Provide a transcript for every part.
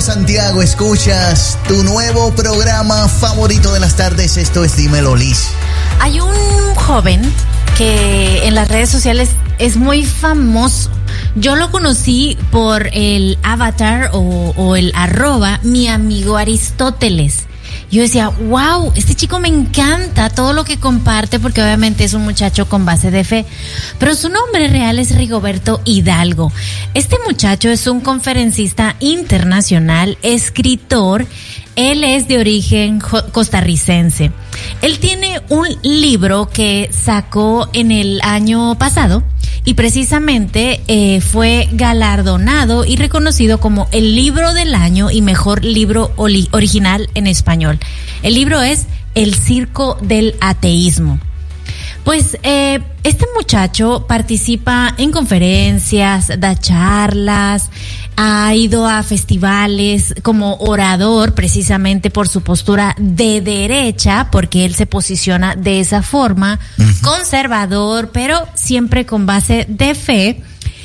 Santiago, escuchas tu nuevo programa favorito de las tardes. Esto es Dímelo, Liz. Hay un joven que en las redes sociales es muy famoso. Yo lo conocí por el avatar o el @ mi amigo Aristóteles. Yo decía, wow, este chico me encanta todo lo que comparte, porque obviamente es un muchacho con base de fe, pero su nombre real es Rigoberto Hidalgo. Este muchacho es un conferencista internacional, escritor. Él es de origen costarricense. Él tiene un libro que sacó en el año pasado y precisamente fue galardonado y reconocido como el libro del año y mejor libro original en español. El libro es El Circo del Ateísmo. Pues este muchacho participa en conferencias, da charlas, ha ido a festivales como orador precisamente por su postura de derecha, porque él se posiciona de esa forma, conservador, pero siempre con base de fe.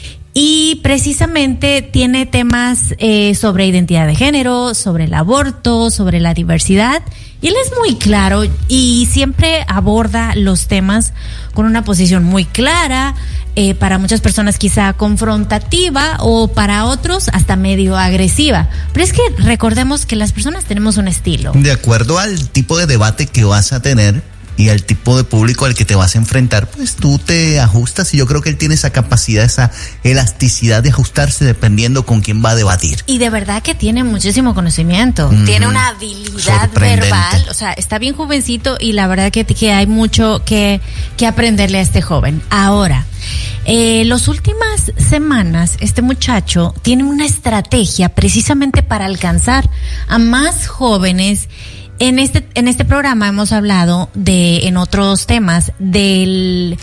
Y precisamente tiene temas sobre identidad de género, sobre el aborto, sobre la diversidad. Y él es muy claro y siempre aborda los temas con una posición muy clara, para muchas personas quizá confrontativa o para otros hasta medio agresiva. Pero es que recordemos que las personas tenemos un estilo. De acuerdo al tipo de debate que vas a tener y al tipo de público al que te vas a enfrentar, pues tú te ajustas, y yo creo que él tiene esa capacidad, esa elasticidad de ajustarse dependiendo con quién va a debatir. Y de verdad que tiene muchísimo conocimiento, tiene una habilidad verbal, o sea, está bien jovencito y la verdad que hay mucho que aprenderle a este joven. Ahora, las últimas semanas este muchacho tiene una estrategia precisamente para alcanzar a más jóvenes. En este programa hemos hablado en otros temas del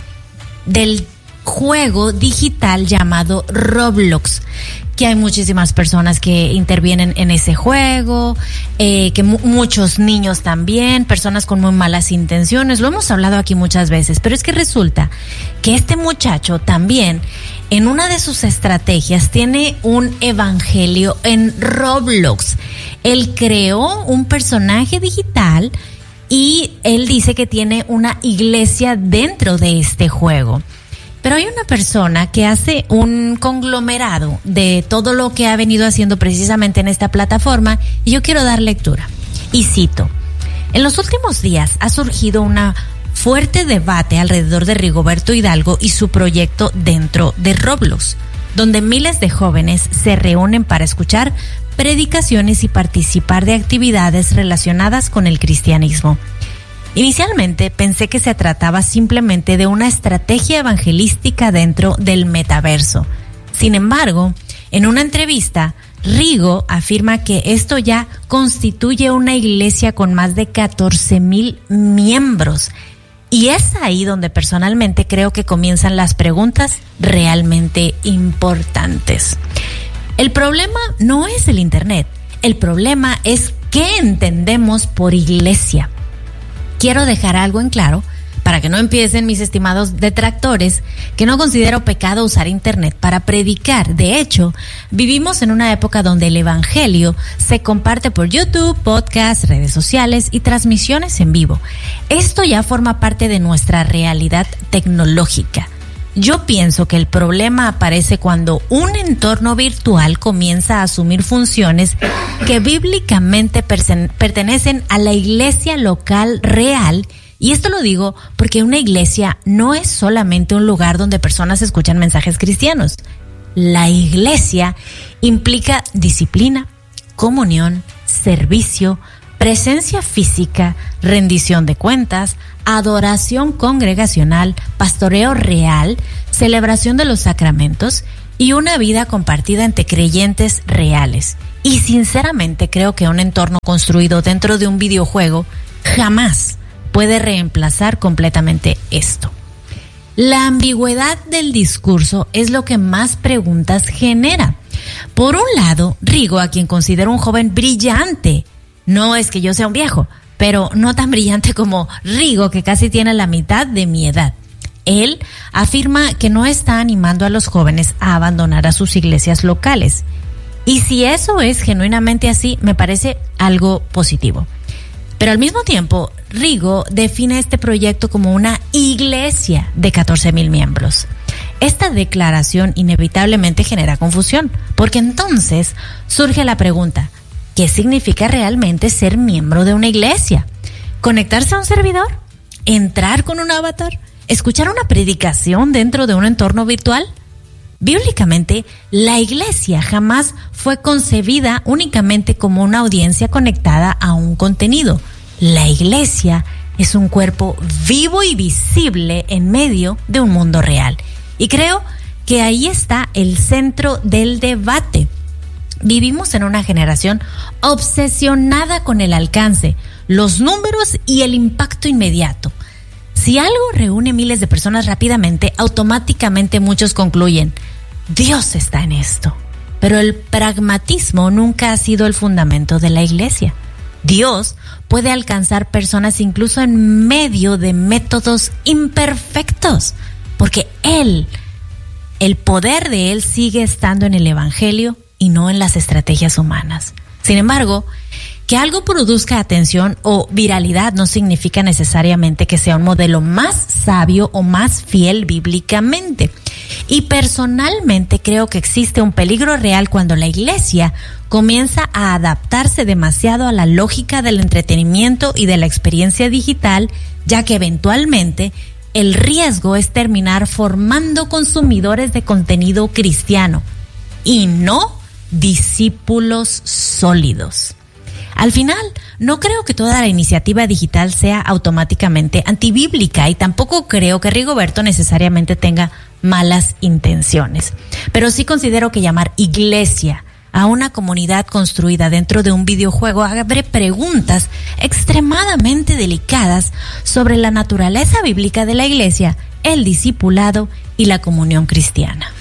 juego digital llamado Roblox, que hay muchísimas personas que intervienen en ese juego, que muchos niños también, personas con muy malas intenciones. Lo hemos hablado aquí muchas veces, pero es que resulta que este muchacho también, en una de sus estrategias, tiene un evangelio en Roblox. Él creó un personaje digital y él dice que tiene una iglesia dentro de este juego. Pero hay una persona que hace un conglomerado de todo lo que ha venido haciendo precisamente en esta plataforma, y yo quiero dar lectura. Y cito: en los últimos días ha surgido una fuerte debate alrededor de Rigoberto Hidalgo y su proyecto dentro de Roblox, donde miles de jóvenes se reúnen para escuchar predicaciones y participar de actividades relacionadas con el cristianismo. Inicialmente pensé que se trataba simplemente de una estrategia evangelística dentro del metaverso. Sin embargo, en una entrevista, Rigo afirma que esto ya constituye una iglesia con más de 14,000 miembros. Y es ahí donde personalmente creo que comienzan las preguntas realmente importantes. El problema no es el Internet, el problema es qué entendemos por iglesia. Quiero dejar algo en claro, para que no empiecen mis estimados detractores, que no considero pecado usar Internet para predicar. De hecho, vivimos en una época donde el evangelio se comparte por YouTube, podcasts, redes sociales y transmisiones en vivo. Esto ya forma parte de nuestra realidad tecnológica. Yo pienso que el problema aparece cuando un entorno virtual comienza a asumir funciones que bíblicamente pertenecen a la iglesia local real. Y esto lo digo porque una iglesia no es solamente un lugar donde personas escuchan mensajes cristianos. La iglesia implica disciplina, comunión, servicio, presencia física, rendición de cuentas, adoración congregacional, pastoreo real, celebración de los sacramentos y una vida compartida entre creyentes reales. Y sinceramente creo que un entorno construido dentro de un videojuego jamás puede reemplazar completamente esto. La ambigüedad del discurso es lo que más preguntas genera. Por un lado, Rigo, a quien considero un joven brillante, no es que yo sea un viejo, pero no tan brillante como Rigo, que casi tiene la mitad de mi edad. Él afirma que no está animando a los jóvenes a abandonar a sus iglesias locales. Y si eso es genuinamente así, me parece algo positivo. Pero al mismo tiempo, Rigo define este proyecto como una iglesia de 14,000 miembros. Esta declaración inevitablemente genera confusión, porque entonces surge la pregunta, ¿qué significa realmente ser miembro de una iglesia? ¿Conectarse a un servidor? ¿Entrar con un avatar? ¿Escuchar una predicación dentro de un entorno virtual? Bíblicamente, la iglesia jamás fue concebida únicamente como una audiencia conectada a un contenido. La iglesia es un cuerpo vivo y visible en medio de un mundo real. Y creo que ahí está el centro del debate. Vivimos en una generación obsesionada con el alcance, los números y el impacto inmediato. Si algo reúne miles de personas rápidamente, automáticamente muchos concluyen, Dios está en esto. Pero el pragmatismo nunca ha sido el fundamento de la iglesia. Dios puede alcanzar personas incluso en medio de métodos imperfectos, porque el poder de Él sigue estando en el Evangelio y no en las estrategias humanas. Sin embargo, que algo produzca atención o viralidad no significa necesariamente que sea un modelo más sabio o más fiel bíblicamente. Y personalmente creo que existe un peligro real cuando la iglesia comienza a adaptarse demasiado a la lógica del entretenimiento y de la experiencia digital, ya que eventualmente el riesgo es terminar formando consumidores de contenido cristiano y no discípulos sólidos. Al final, no creo que toda la iniciativa digital sea automáticamente antibíblica y tampoco creo que Rigoberto necesariamente tenga malas intenciones. Pero sí considero que llamar iglesia a una comunidad construida dentro de un videojuego abre preguntas extremadamente delicadas sobre la naturaleza bíblica de la iglesia, el discipulado y la comunión cristiana.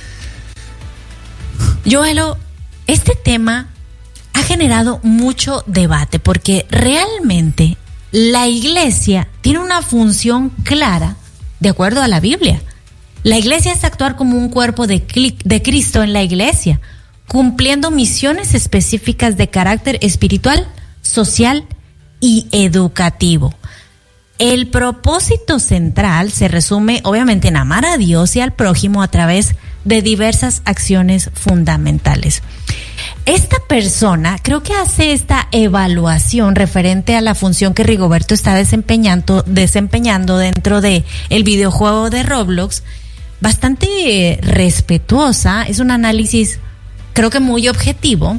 Joelo, este tema ha generado mucho debate porque realmente la iglesia tiene una función clara de acuerdo a la Biblia. La iglesia es actuar como un cuerpo de Cristo en la iglesia, cumpliendo misiones específicas de carácter espiritual, social y educativo. El propósito central se resume obviamente en amar a Dios y al prójimo a través de diversas acciones fundamentales. Esta persona creo que hace esta evaluación referente a la función que Rigoberto está desempeñando dentro de el videojuego de Roblox, bastante respetuosa. Es un análisis creo que muy objetivo,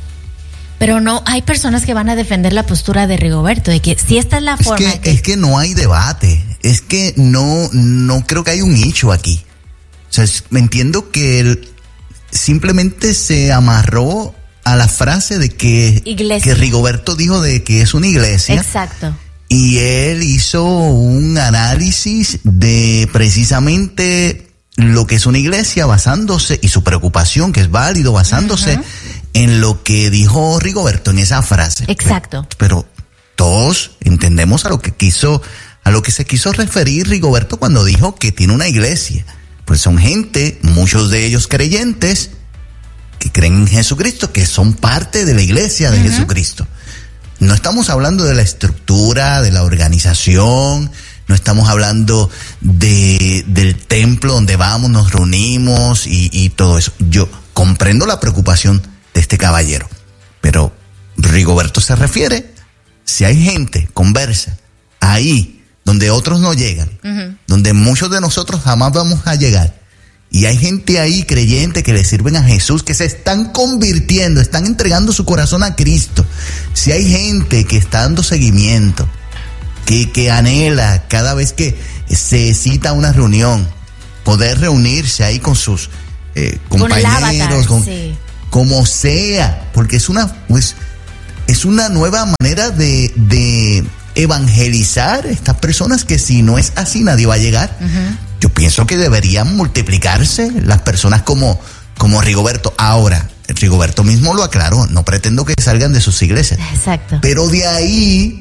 pero no hay personas que van a defender la postura de Rigoberto, de que si esta es la forma... Es que no hay debate, es que no creo que hay un nicho aquí. O sea, me entiendo que él simplemente se amarró a la frase de que Rigoberto dijo de que es una iglesia. Exacto. Y él hizo un análisis de precisamente lo que es una iglesia basándose, y su preocupación, que es válido, basándose en lo que dijo Rigoberto en esa frase. Exacto. Pero todos entendemos a lo que se quiso referir Rigoberto cuando dijo que tiene una iglesia. Pues son gente, muchos de ellos creyentes, que creen en Jesucristo, que son parte de la iglesia de Jesucristo. No estamos hablando de la estructura, de la organización, no estamos hablando del templo donde vamos, nos reunimos y todo eso. Yo comprendo la preocupación de este caballero, pero Rigoberto se refiere, si hay gente, conversa, ahí donde otros no llegan, donde muchos de nosotros jamás vamos a llegar, y hay gente ahí creyente que le sirven a Jesús, que se están convirtiendo, están entregando su corazón a Cristo. Si hay gente que está dando seguimiento, que anhela cada vez que se cita una reunión, poder reunirse ahí con sus compañeros, como sea, porque es una nueva manera de evangelizar a estas personas, que si no es así nadie va a llegar. Yo pienso que deberían multiplicarse las personas como Rigoberto. Ahora, Rigoberto mismo lo aclaró, no pretendo que salgan de sus iglesias. Exacto. Pero de ahí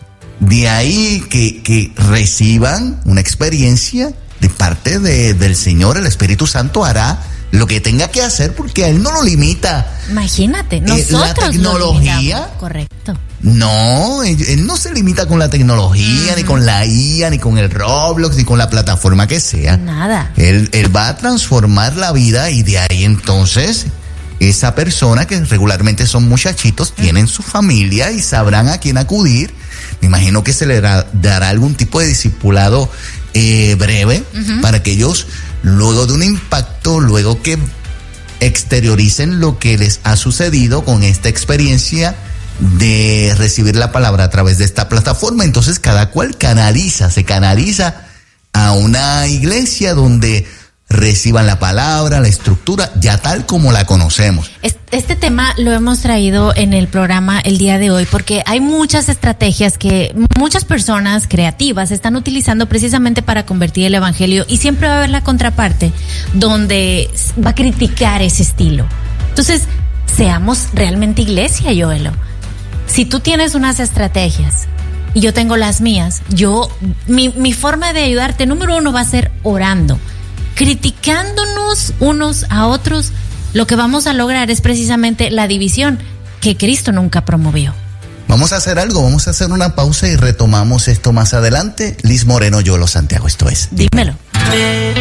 que reciban una experiencia de parte del Señor, el Espíritu Santo hará lo que tenga que hacer, porque a él no lo limita. Imagínate, nosotros la tecnología. Lo correcto. No, él no se limita con la tecnología, ni con la IA, ni con el Roblox, ni con la plataforma que sea. Nada. Él va a transformar la vida, y de ahí entonces esa persona, que regularmente son muchachitos, tienen su familia y sabrán a quién acudir. Me imagino que se le dará algún tipo de discipulado breve, para que ellos, luego de un impacto, luego que exterioricen lo que les ha sucedido con esta experiencia de recibir la palabra a través de esta plataforma, entonces cada cual se canaliza a una iglesia donde reciban la palabra, la estructura, ya tal como la conocemos. Este tema lo hemos traído en el programa el día de hoy porque hay muchas estrategias que muchas personas creativas están utilizando precisamente para convertir el evangelio, y siempre va a haber la contraparte donde va a criticar ese estilo. Entonces, seamos realmente iglesia, Joelo. Si tú tienes unas estrategias y yo tengo las mías, mi forma de ayudarte, número uno, va a ser orando. Criticándonos unos a otros, lo que vamos a lograr es precisamente la división que Cristo nunca promovió. Vamos a hacer algo, vamos a hacer una pausa y retomamos esto más adelante. Liz Moreno, Joelo Santiago, esto es Dímelo.